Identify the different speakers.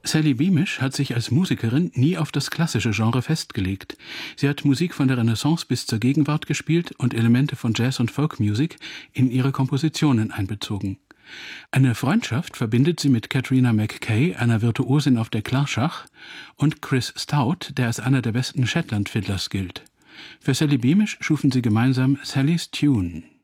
Speaker 1: Sally Beamish hat sich als Musikerin nie auf das klassische Genre festgelegt. Sie hat Musik von der Renaissance bis zur Gegenwart gespielt und Elemente von Jazz- und Folkmusik in ihre Kompositionen einbezogen. Eine Freundschaft verbindet sie mit Katrina McKay, einer Virtuosin auf der Clarsach, und Chris Stout, der als einer der besten Shetland-Fiddlers gilt. Für Sally Beamish schufen sie gemeinsam Sally's Tune.